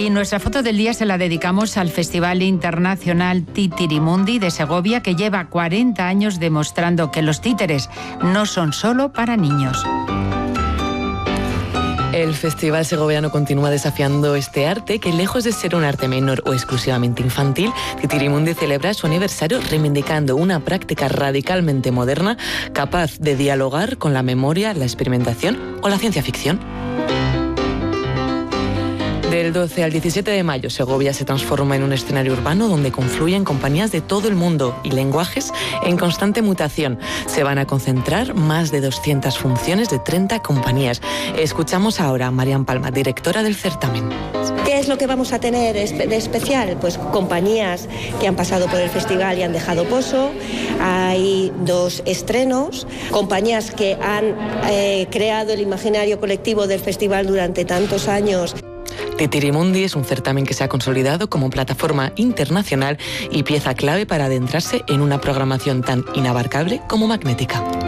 Y nuestra foto del día se la dedicamos al Festival Internacional Titirimundi de Segovia, que lleva 40 años demostrando que los títeres no son solo para niños. El Festival Segoviano continúa desafiando este arte que, lejos de ser un arte menor o exclusivamente infantil, Titirimundi celebra su aniversario reivindicando una práctica radicalmente moderna capaz de dialogar con la memoria, la experimentación o la ciencia ficción. Del 12 al 17 de mayo, Segovia se transforma en un escenario urbano donde confluyen compañías de todo el mundo y lenguajes en constante mutación. Se van a concentrar más de 200 funciones de 30 compañías. Escuchamos ahora a Marian Palma, directora del certamen. ¿Qué es lo que vamos a tener de especial? Pues compañías que han pasado por el festival y han dejado pozo. Hay 2 estrenos, compañías que han creado el imaginario colectivo del festival durante tantos años. Titirimundi es un certamen que se ha consolidado como plataforma internacional y pieza clave para adentrarse en una programación tan inabarcable como magnética.